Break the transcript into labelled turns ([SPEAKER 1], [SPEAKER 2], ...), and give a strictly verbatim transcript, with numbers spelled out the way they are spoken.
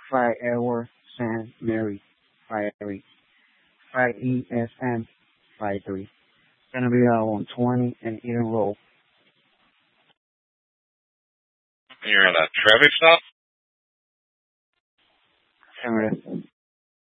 [SPEAKER 1] five Edward Saint Mary, five three. five E S M, five three. Gonna be out on twenty and Eden Road.
[SPEAKER 2] You're in a traffic stop?
[SPEAKER 1] Affirmative.